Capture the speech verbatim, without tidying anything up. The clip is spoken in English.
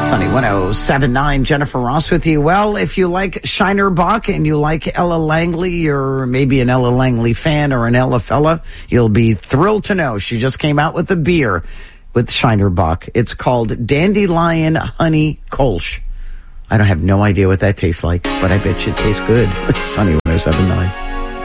Sunny one oh seven point nine, Jennifer Ross with you. Well, if you like Shiner Bock and you like Ella Langley, or maybe an Ella Langley fan or an Ella fella, you'll be thrilled to know she just came out with a beer with Shiner Bock. It's called Dandelion Honey Kolsch. I don't have no idea what that tastes like, but I bet you it tastes good. Sunny one oh seven point nine.